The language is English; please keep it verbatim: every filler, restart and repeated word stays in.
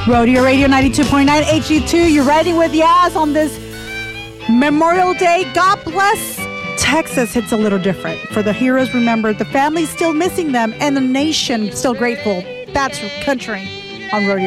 Rodeo Radio ninety-two point nine H D two. You're riding with Yaz on this Memorial Day. God bless. Texas hits a little different. For the heroes remembered, the families still missing them, and the nation still grateful. That's country on Rodeo.